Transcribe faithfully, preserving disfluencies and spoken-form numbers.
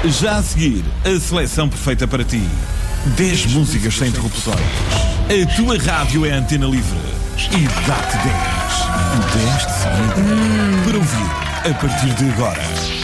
Já a seguir, a seleção perfeita para ti. dez músicas sem interrupções. A tua rádio é a Antena Livre. E dá-te dez. dez de seguida. Para ouvir a partir de agora.